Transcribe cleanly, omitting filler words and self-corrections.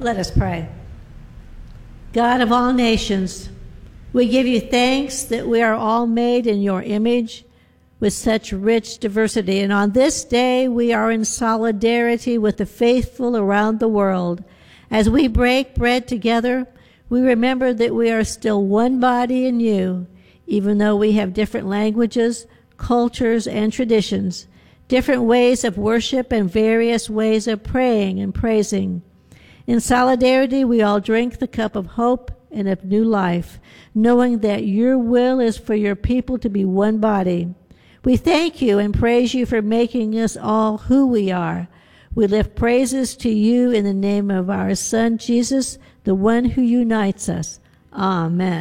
Let us pray. God of all nations, we give you thanks that we are all made in your image with such rich diversity. And on this day, we are in solidarity with the faithful around the world. As we break bread together, we remember that we are still one body in you, even though we have different languages, cultures, and traditions, different ways of worship, and various ways of praying and praising. In solidarity, we all drink the cup of hope and of new life, knowing that your will is for your people to be one body. We thank you and praise you for making us all who we are. We lift praises to you in the name of our Son, Jesus, the one who unites us. Amen.